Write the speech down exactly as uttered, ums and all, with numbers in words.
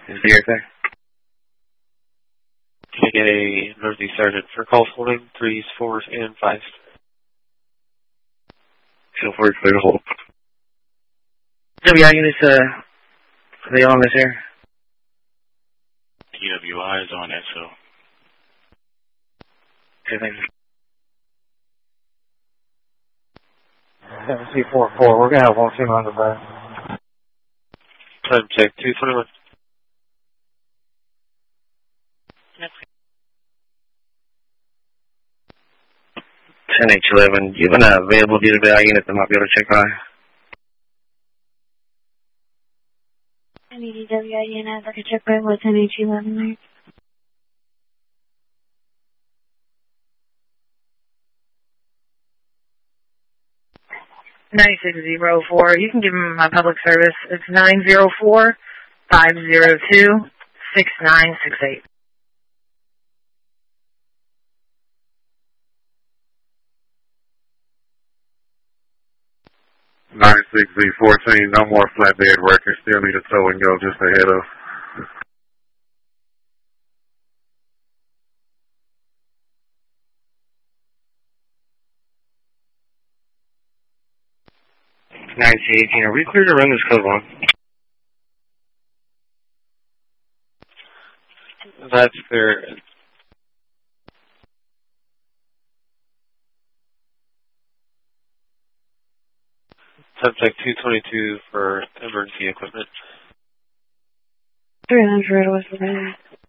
Is the air there? Can I get a emergency sergeant for calls holding threes, fours, and fives? Feel free to clear the hold. W I units, uh, are they on this air? T W I is on S O. Okay, thank you. seven C four four, we're going to have one team on the back. Time check, two twenty-one. ten H eleven, do you have an available D W I unit that might be able to check by? Any D W I unit that could check by with ten H eleven there? nine six zero four. You can give him my public service. It's nine zero four, five zero two, six nine six eight. nine six Z fourteen, no more flatbed records. Still need a tow and go just ahead of. nine C eighteen, are we clear to run this code one? That's clear. Time check, two twenty-two for emergency equipment. three hundred was the